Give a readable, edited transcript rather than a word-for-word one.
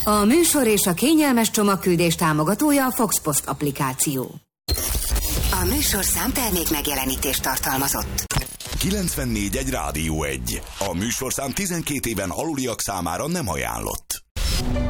A műsor és a kényelmes csomagküldés támogatója a Fox Post applikáció. A műsor számtermék megjelenítést tartalmazott. 94.1 Rádió 1. A műsorszám 12 éven aluliak számára nem ajánlott.